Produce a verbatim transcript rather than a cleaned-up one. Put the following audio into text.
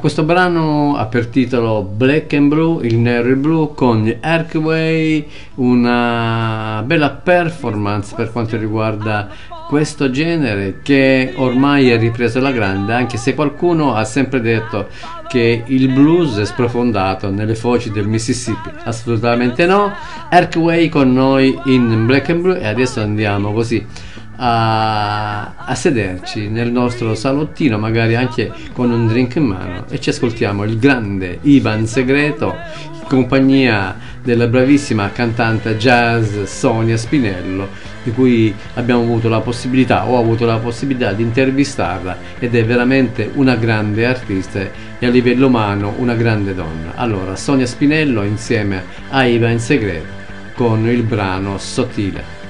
questo brano ha per titolo Black and Blue, il nero e il blu, con gli Archway, una bella performance per quanto riguarda questo genere che ormai è ripreso alla grande, anche se qualcuno ha sempre detto che il blues è sprofondato nelle foci del Mississippi. Assolutamente no. Archway con noi in Black and Blue, e adesso andiamo così A, a sederci nel nostro salottino, magari anche con un drink in mano, e ci ascoltiamo il grande Ivan Segreto in compagnia della bravissima cantante jazz Sonia Spinello, di cui abbiamo avuto la possibilità ho avuto la possibilità di intervistarla, ed è veramente una grande artista e a livello umano una grande donna. Allora, Sonia Spinello insieme a Ivan Segreto con il brano Sottile.